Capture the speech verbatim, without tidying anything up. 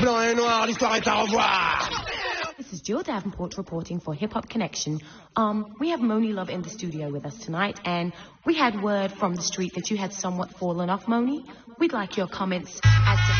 Blanc et noir, l'histoire est à revoir. This is Jill Davenport reporting for Hip Hop Connection. Um, we have Moni Love in the studio with us tonight, and we had word from the street that you had somewhat fallen off, Moni. We'd like your comments as to